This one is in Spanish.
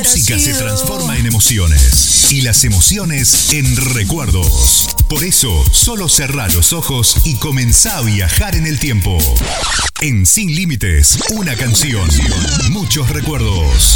música se transforma en emociones y las emociones en recuerdos. Por eso, solo cerrá los ojos y comenzá a viajar en el tiempo. En Sin Límites, una canción, muchos recuerdos.